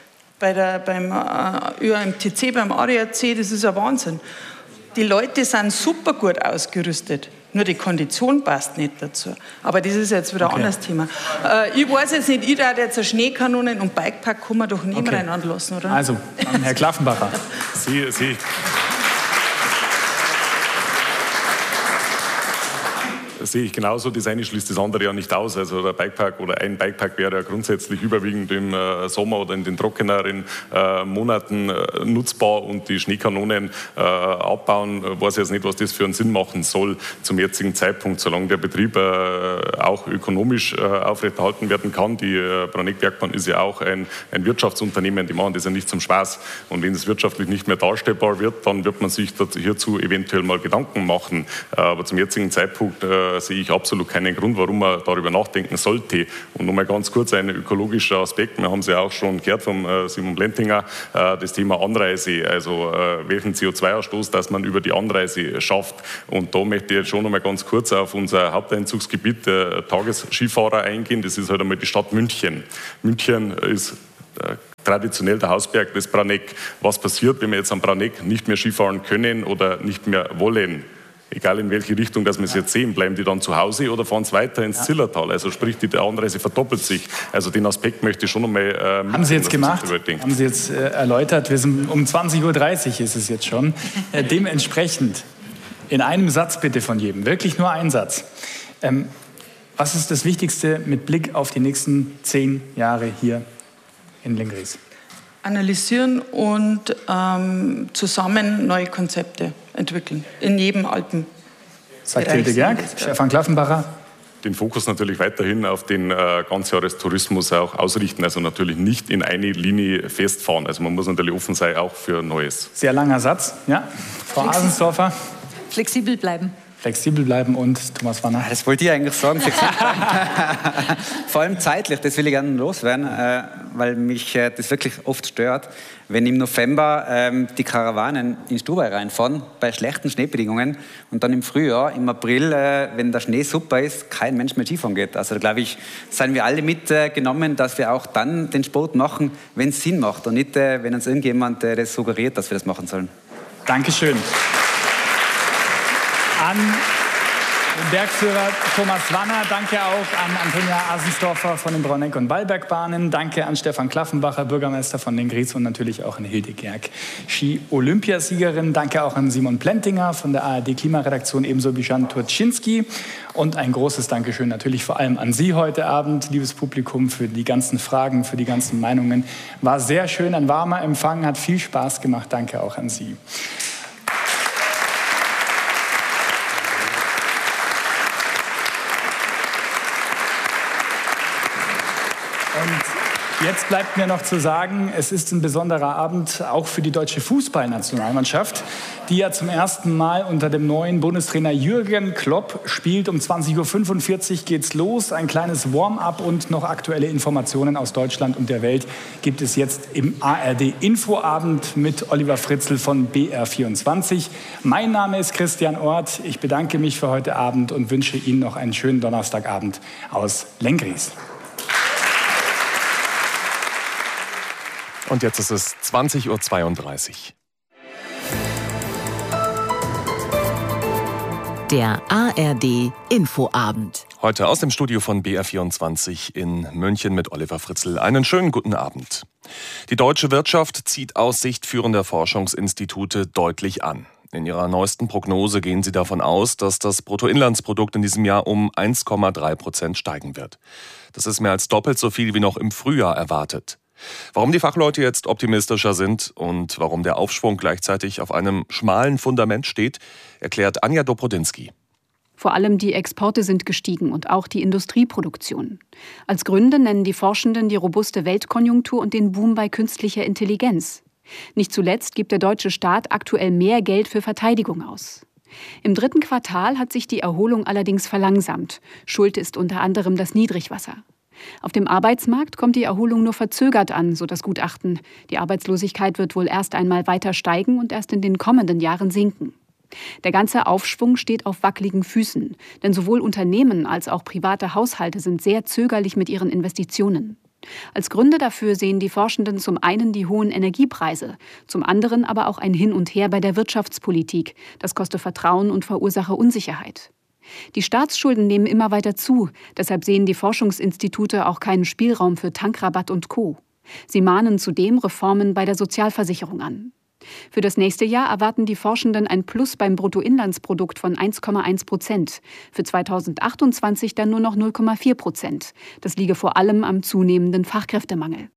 ÖAMTC, beim ADAC, das ist ein Wahnsinn. Die Leute sind super gut ausgerüstet. Nur die Kondition passt nicht dazu. Aber das ist jetzt wieder ein anderes Thema. Ich weiß jetzt nicht, ich darf jetzt eine Schneekanonen und Bikepark kann man doch nebeneinander lassen, oder? Also, Herr Klaffenbacher. sehe ich genauso. Das eine schließt das andere ja nicht aus. Also der Bikepark oder ein Bikepark wäre ja grundsätzlich überwiegend im Sommer oder in den trockeneren Monaten nutzbar und die Schneekanonen abbauen, weiß ich jetzt nicht, was das für einen Sinn machen soll zum jetzigen Zeitpunkt, solange der Betrieb auch ökonomisch aufrechterhalten werden kann. Die Braunegg-Bergbahn ist ja auch ein Wirtschaftsunternehmen, die machen das ja nicht zum Spaß. Und wenn es wirtschaftlich nicht mehr darstellbar wird, dann wird man sich hierzu eventuell mal Gedanken machen. Aber zum jetzigen Zeitpunkt sehe ich absolut keinen Grund, warum man darüber nachdenken sollte. Und nochmal ganz kurz ein ökologischer Aspekt. Wir haben es ja auch schon gehört vom Simon Plentinger, das Thema Anreise, also welchen CO2-Ausstoß, dass man über die Anreise schafft. Und da möchte ich jetzt schon nochmal ganz kurz auf unser Haupteinzugsgebiet der Tagesskifahrer eingehen. Das ist halt einmal die Stadt München. München ist traditionell der Hausberg des Braunegg. Was passiert, wenn wir jetzt am Braunegg nicht mehr Skifahren können oder nicht mehr wollen? Egal in welche Richtung, dass wir es jetzt sehen, bleiben die dann zu Hause oder fahren es weiter ins Zillertal? Also sprich, die Anreise verdoppelt sich. Also den Aspekt möchte ich schon nochmal haben Sie jetzt gemacht? Haben Sie jetzt erläutert? Wir sind um 20:30 Uhr ist es jetzt schon. Dementsprechend, in einem Satz bitte von jedem, wirklich nur ein Satz. Was ist das Wichtigste mit Blick auf die nächsten 10 Jahre hier in Lenggries? Analysieren und zusammen neue Konzepte entwickeln, in jedem Alpen. Sagt Hilde Gerg, Stefan Klaffenbacher. Den Fokus natürlich weiterhin auf den Ganzjahrestourismus auch ausrichten, also natürlich nicht in eine Linie festfahren. Also man muss natürlich offen sein, auch für Neues. Sehr langer Satz, ja. Frau Asensdorfer. Flexibel bleiben. Flexibel bleiben und Thomas Wanner. Das wollte ich eigentlich sagen. Vor allem zeitlich, das will ich gerne loswerden, weil mich das wirklich oft stört, wenn im November die Karawanen in Stubai reinfahren, bei schlechten Schneebedingungen und dann im Frühjahr, im April, wenn der Schnee super ist, kein Mensch mehr Skifahren geht. Also da glaube ich, seien wir alle mitgenommen, dass wir auch dann den Sport machen, wenn es Sinn macht und nicht, wenn uns irgendjemand das suggeriert, dass wir das machen sollen. Dankeschön. An den Bergführer Thomas Wanner, danke auch an Antonia Asensdorfer von den Braunegg- und Wallbergbahnen, danke an Stefan Klaffenbacher, Bürgermeister von Lenggries und natürlich auch an Hilde Gerg, Ski-Olympiasiegerin. Danke auch an Simon Plentinger von der ARD-Klimaredaktion, ebenso wie Jan Turczynski. Und ein großes Dankeschön natürlich vor allem an Sie heute Abend, liebes Publikum, für die ganzen Fragen, für die ganzen Meinungen. War sehr schön, ein warmer Empfang, hat viel Spaß gemacht. Danke auch an Sie. Und jetzt bleibt mir noch zu sagen, es ist ein besonderer Abend auch für die deutsche Fußballnationalmannschaft, die ja zum ersten Mal unter dem neuen Bundestrainer Jürgen Klopp spielt. Um 20:45 Uhr geht's los. Ein kleines Warm-up und noch aktuelle Informationen aus Deutschland und der Welt gibt es jetzt im ARD-Infoabend mit Oliver Fritzl von BR24. Mein Name ist Christian Orth. Ich bedanke mich für heute Abend und wünsche Ihnen noch einen schönen Donnerstagabend aus Lenggries. Und jetzt ist es 20:32 Uhr. Der ARD Infoabend. Heute aus dem Studio von BR24 in München mit Oliver Fritzl. Einen schönen guten Abend. Die deutsche Wirtschaft zieht aus Sicht führender Forschungsinstitute deutlich an. In ihrer neuesten Prognose gehen sie davon aus, dass das Bruttoinlandsprodukt in diesem Jahr um 1,3% steigen wird. Das ist mehr als doppelt so viel wie noch im Frühjahr erwartet. Warum die Fachleute jetzt optimistischer sind und warum der Aufschwung gleichzeitig auf einem schmalen Fundament steht, erklärt Anja Dobrodinsky. Vor allem die Exporte sind gestiegen und auch die Industrieproduktion. Als Gründe nennen die Forschenden die robuste Weltkonjunktur und den Boom bei künstlicher Intelligenz. Nicht zuletzt gibt der deutsche Staat aktuell mehr Geld für Verteidigung aus. Im 3. Quartal hat sich die Erholung allerdings verlangsamt. Schuld ist unter anderem das Niedrigwasser. Auf dem Arbeitsmarkt kommt die Erholung nur verzögert an, so das Gutachten. Die Arbeitslosigkeit wird wohl erst einmal weiter steigen und erst in den kommenden Jahren sinken. Der ganze Aufschwung steht auf wackeligen Füßen, denn sowohl Unternehmen als auch private Haushalte sind sehr zögerlich mit ihren Investitionen. Als Gründe dafür sehen die Forschenden zum einen die hohen Energiepreise, zum anderen aber auch ein Hin und Her bei der Wirtschaftspolitik. Das koste Vertrauen und verursache Unsicherheit. Die Staatsschulden nehmen immer weiter zu, deshalb sehen die Forschungsinstitute auch keinen Spielraum für Tankrabatt und Co. Sie mahnen zudem Reformen bei der Sozialversicherung an. Für das nächste Jahr erwarten die Forschenden ein Plus beim Bruttoinlandsprodukt von 1,1%. Für 2028 dann nur noch 0,4%. Das liege vor allem am zunehmenden Fachkräftemangel.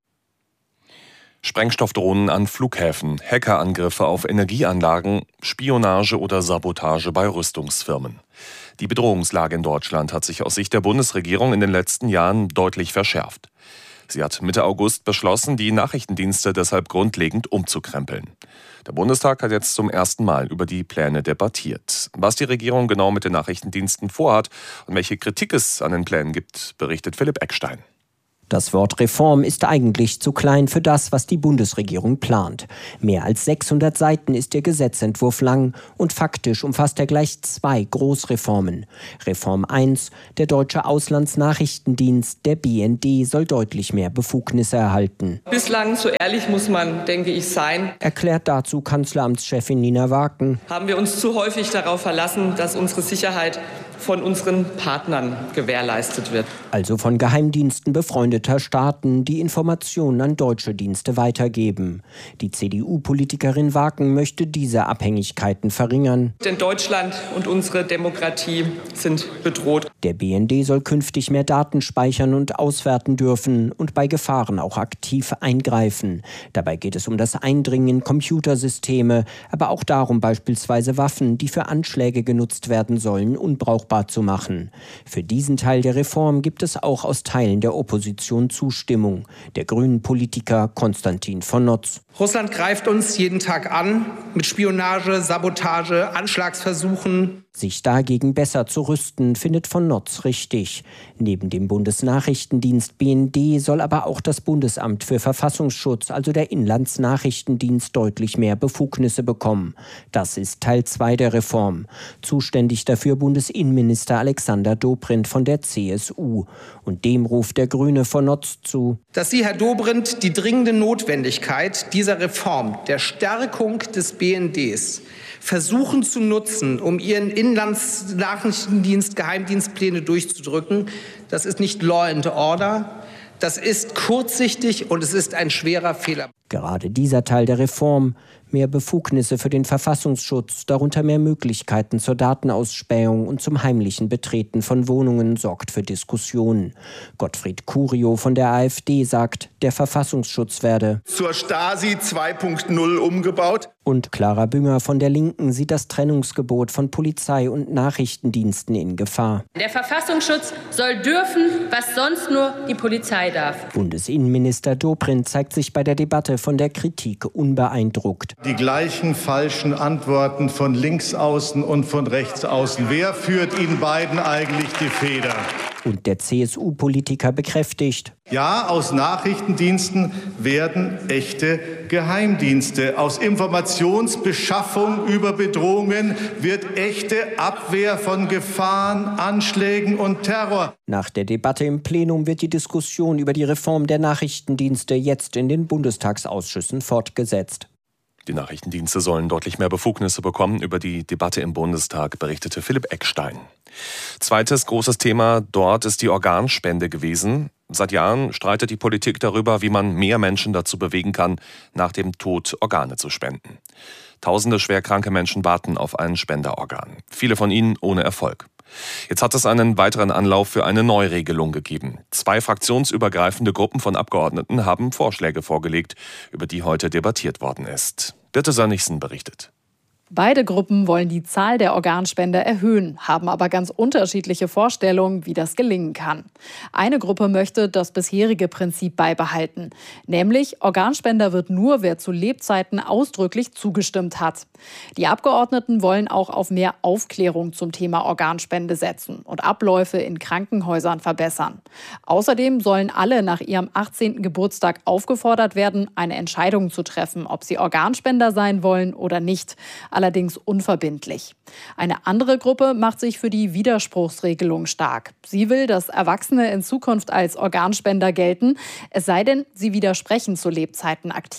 Sprengstoffdrohnen an Flughäfen, Hackerangriffe auf Energieanlagen, Spionage oder Sabotage bei Rüstungsfirmen. Die Bedrohungslage in Deutschland hat sich aus Sicht der Bundesregierung in den letzten Jahren deutlich verschärft. Sie hat Mitte August beschlossen, die Nachrichtendienste deshalb grundlegend umzukrempeln. Der Bundestag hat jetzt zum ersten Mal über die Pläne debattiert. Was die Regierung genau mit den Nachrichtendiensten vorhat und welche Kritik es an den Plänen gibt, berichtet Philipp Eckstein. Das Wort Reform ist eigentlich zu klein für das, was die Bundesregierung plant. Mehr als 600 Seiten ist der Gesetzentwurf lang und faktisch umfasst er gleich 2 Großreformen. Reform 1, der Deutsche Auslandsnachrichtendienst, der BND, soll deutlich mehr Befugnisse erhalten. Bislang, so ehrlich muss man, denke ich, sein, erklärt dazu Kanzleramtschefin Nina Waken. Haben wir uns zu häufig darauf verlassen, dass unsere Sicherheit von unseren Partnern gewährleistet wird. Also von Geheimdiensten befreundeter Staaten, die Informationen an deutsche Dienste weitergeben. Die CDU-Politikerin Waken möchte diese Abhängigkeiten verringern. Denn Deutschland und unsere Demokratie sind bedroht. Der BND soll künftig mehr Daten speichern und auswerten dürfen und bei Gefahren auch aktiv eingreifen. Dabei geht es um das Eindringen in Computersysteme, aber auch darum, beispielsweise Waffen, die für Anschläge genutzt werden sollen, unbrauchbar zu machen. Für diesen Teil der Reform gibt es auch aus Teilen der Opposition Zustimmung. Der grünen Politiker Konstantin von Notz. Russland greift uns jeden Tag an mit Spionage, Sabotage, Anschlagsversuchen. Sich dagegen besser zu rüsten, findet von Notz richtig. Neben dem Bundesnachrichtendienst BND soll aber auch das Bundesamt für Verfassungsschutz, also der Inlandsnachrichtendienst, deutlich mehr Befugnisse bekommen. Das ist Teil 2 der Reform. Zuständig dafür Bundesinnenminister Alexander Dobrindt von der CSU. Und dem ruft der Grüne von Notz zu: Dass Sie, Herr Dobrindt, die dringende Notwendigkeit dieser Reform, der Stärkung des BNDs, versuchen zu nutzen, um Ihren Inlandsnachrichtendienst, Geheimdienstpläne durchzudrücken, das ist nicht Law and Order, das ist kurzsichtig und es ist ein schwerer Fehler. Gerade dieser Teil der Reform, mehr Befugnisse für den Verfassungsschutz, darunter mehr Möglichkeiten zur Datenausspähung und zum heimlichen Betreten von Wohnungen, sorgt für Diskussionen. Gottfried Curio von der AfD sagt, der Verfassungsschutz werde zur Stasi 2.0 umgebaut. Und Clara Bünger von der Linken sieht das Trennungsgebot von Polizei und Nachrichtendiensten in Gefahr. Der Verfassungsschutz soll dürfen, was sonst nur die Polizei darf. Bundesinnenminister Dobrindt zeigt sich bei der Debatte von der Kritik unbeeindruckt. Die gleichen falschen Antworten von links außen und von rechts außen. Wer führt Ihnen beiden eigentlich die Feder? Und der CSU-Politiker bekräftigt: Ja, aus Nachrichtendiensten werden echte Geheimdienste. Aus Informationsbeschaffung über Bedrohungen wird echte Abwehr von Gefahren, Anschlägen und Terror. Nach der Debatte im Plenum wird die Diskussion über die Reform der Nachrichtendienste jetzt in den Bundestagsausschüssen fortgesetzt. Die Nachrichtendienste sollen deutlich mehr Befugnisse bekommen. Über die Debatte im Bundestag berichtete Philipp Eckstein. Zweites großes Thema dort ist die Organspende gewesen. Seit Jahren streitet die Politik darüber, wie man mehr Menschen dazu bewegen kann, nach dem Tod Organe zu spenden. Tausende schwerkranke Menschen warten auf ein Spenderorgan. Viele von ihnen ohne Erfolg. Jetzt hat es einen weiteren Anlauf für eine Neuregelung gegeben. 2 fraktionsübergreifende Gruppen von Abgeordneten haben Vorschläge vorgelegt, über die heute debattiert worden ist. Birte Sönnigsen berichtet. Beide Gruppen wollen die Zahl der Organspender erhöhen, haben aber ganz unterschiedliche Vorstellungen, wie das gelingen kann. Eine Gruppe möchte das bisherige Prinzip beibehalten, nämlich Organspender wird nur, wer zu Lebzeiten ausdrücklich zugestimmt hat. Die Abgeordneten wollen auch auf mehr Aufklärung zum Thema Organspende setzen und Abläufe in Krankenhäusern verbessern. Außerdem sollen alle nach ihrem 18. Geburtstag aufgefordert werden, eine Entscheidung zu treffen, ob sie Organspender sein wollen oder nicht. Allerdings unverbindlich. Eine andere Gruppe macht sich für die Widerspruchsregelung stark. Sie will, dass Erwachsene in Zukunft als Organspender gelten, es sei denn, sie widersprechen zu Lebzeiten aktiv.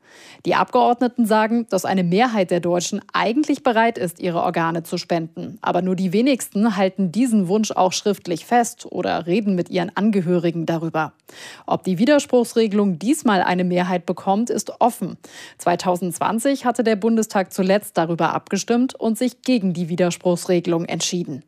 Die Abgeordneten sagen, dass eine Mehrheit der Deutschen eigentlich bereit ist, ihre Organe zu spenden. Aber nur die wenigsten halten diesen Wunsch auch schriftlich fest oder reden mit ihren Angehörigen darüber. Ob die Widerspruchsregelung diesmal eine Mehrheit bekommt, ist offen. 2020 hatte der Bundestag zuletzt darüber abgestimmt und sich gegen die Widerspruchsregelung entschieden.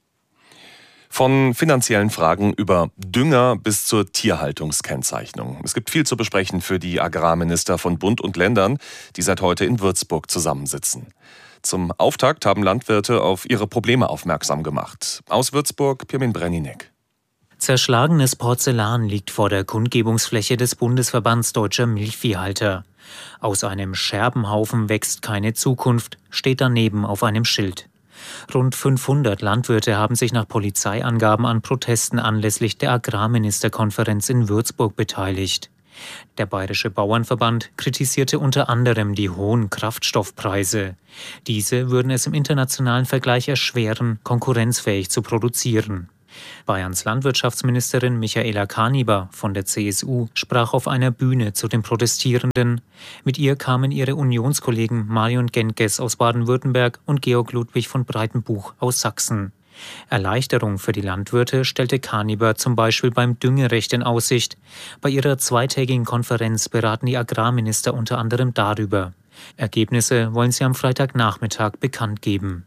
Von finanziellen Fragen über Dünger bis zur Tierhaltungskennzeichnung. Es gibt viel zu besprechen für die Agrarminister von Bund und Ländern, die seit heute in Würzburg zusammensitzen. Zum Auftakt haben Landwirte auf ihre Probleme aufmerksam gemacht. Aus Würzburg, Pirmin Brenninek. Zerschlagenes Porzellan liegt vor der Kundgebungsfläche des Bundesverbands Deutscher Milchviehhalter. Aus einem Scherbenhaufen wächst keine Zukunft, steht daneben auf einem Schild. Rund 500 Landwirte haben sich nach Polizeiangaben an Protesten anlässlich der Agrarministerkonferenz in Würzburg beteiligt. Der Bayerische Bauernverband kritisierte unter anderem die hohen Kraftstoffpreise. Diese würden es im internationalen Vergleich erschweren, konkurrenzfähig zu produzieren. Bayerns Landwirtschaftsministerin Michaela Kaniber von der CSU sprach auf einer Bühne zu den Protestierenden. Mit ihr kamen ihre Unionskollegen Marion Genkes aus Baden-Württemberg und Georg Ludwig von Breitenbuch aus Sachsen. Erleichterung für die Landwirte stellte Kaniber zum Beispiel beim Düngerecht in Aussicht. Bei ihrer zweitägigen Konferenz beraten die Agrarminister unter anderem darüber. Ergebnisse wollen sie am Freitagnachmittag bekannt geben.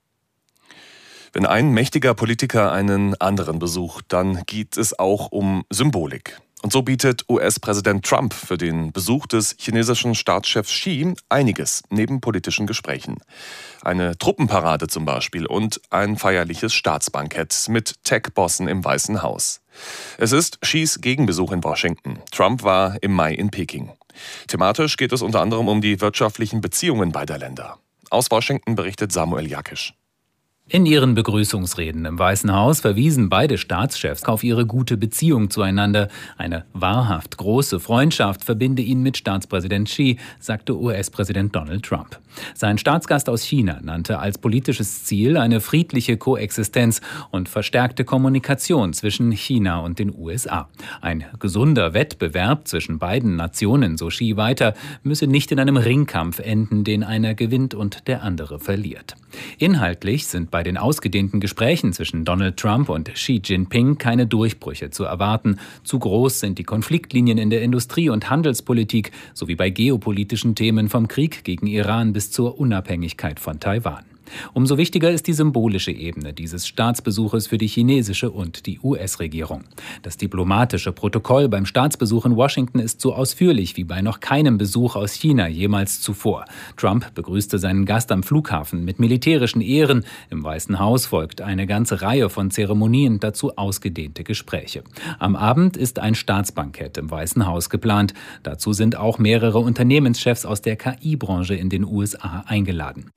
Wenn ein mächtiger Politiker einen anderen besucht, dann geht es auch um Symbolik. Und so bietet US-Präsident Trump für den Besuch des chinesischen Staatschefs Xi einiges neben politischen Gesprächen. Eine Truppenparade zum Beispiel und ein feierliches Staatsbankett mit Tech-Bossen im Weißen Haus. Es ist Xis Gegenbesuch in Washington. Trump war im Mai in Peking. Thematisch geht es unter anderem um die wirtschaftlichen Beziehungen beider Länder. Aus Washington berichtet Samuel Jakisch. In ihren Begrüßungsreden im Weißen Haus verwiesen beide Staatschefs auf ihre gute Beziehung zueinander. Eine wahrhaft große Freundschaft verbinde ihn mit Staatspräsident Xi, sagte US-Präsident Donald Trump. Sein Staatsgast aus China nannte als politisches Ziel eine friedliche Koexistenz und verstärkte Kommunikation zwischen China und den USA. Ein gesunder Wettbewerb zwischen beiden Nationen, so Xi weiter, müsse nicht in einem Ringkampf enden, den einer gewinnt und der andere verliert. Inhaltlich sind bei den ausgedehnten Gesprächen zwischen Donald Trump und Xi Jinping keine Durchbrüche zu erwarten. Zu groß sind die Konfliktlinien in der Industrie- und Handelspolitik sowie bei geopolitischen Themen vom Krieg gegen Iran bis zur Unabhängigkeit von Taiwan. Umso wichtiger ist die symbolische Ebene dieses Staatsbesuches für die chinesische und die US-Regierung. Das diplomatische Protokoll beim Staatsbesuch in Washington ist so ausführlich wie bei noch keinem Besuch aus China jemals zuvor. Trump begrüßte seinen Gast am Flughafen mit militärischen Ehren. Im Weißen Haus folgt eine ganze Reihe von Zeremonien, dazu ausgedehnte Gespräche. Am Abend ist ein Staatsbankett im Weißen Haus geplant. Dazu sind auch mehrere Unternehmenschefs aus der KI-Branche in den USA eingeladen.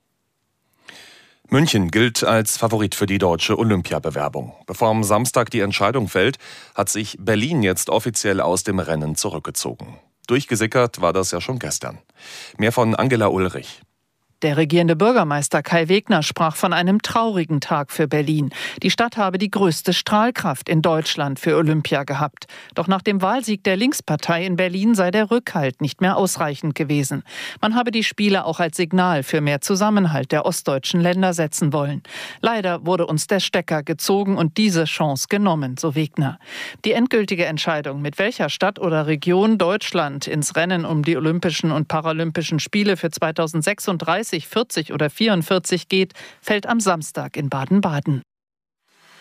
München gilt als Favorit für die deutsche Olympiabewerbung. Bevor am Samstag die Entscheidung fällt, hat sich Berlin jetzt offiziell aus dem Rennen zurückgezogen. Durchgesickert war das ja schon gestern. Mehr von Angela Ulrich. Der regierende Bürgermeister Kai Wegner sprach von einem traurigen Tag für Berlin. Die Stadt habe die größte Strahlkraft in Deutschland für Olympia gehabt. Doch nach dem Wahlsieg der Linkspartei in Berlin sei der Rückhalt nicht mehr ausreichend gewesen. Man habe die Spiele auch als Signal für mehr Zusammenhalt der ostdeutschen Länder setzen wollen. Leider wurde uns der Stecker gezogen und diese Chance genommen, so Wegner. Die endgültige Entscheidung, mit welcher Stadt oder Region Deutschland ins Rennen um die Olympischen und Paralympischen Spiele für 2036, 40 oder 44 geht, fällt am Samstag in Baden-Baden.